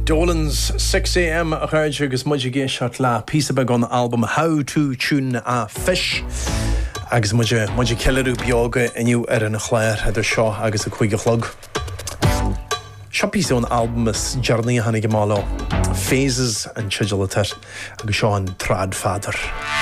Dolan's 6 a.m. a chuir agus muid gé seart le písa bag an album How to Tune a Fish agus muid ceilú beaga iniu ar an chléir idir seo agus a chuige chlog. Seo písa an album is Journey hanna gemála Phases an Chidgelatar agus seo an Trad Father.